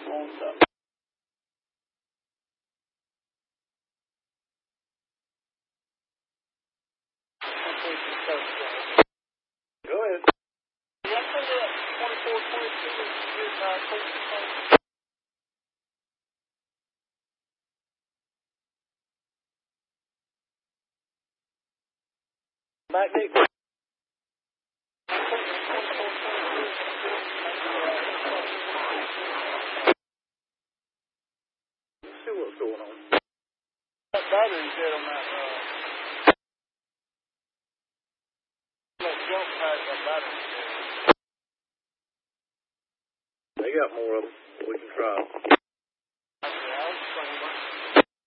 on top. Go ahead. Let's say that 24-22 back deck. See what's going on. That battery's dead on that, jump pack, that battery's dead. They got more of them. We can try.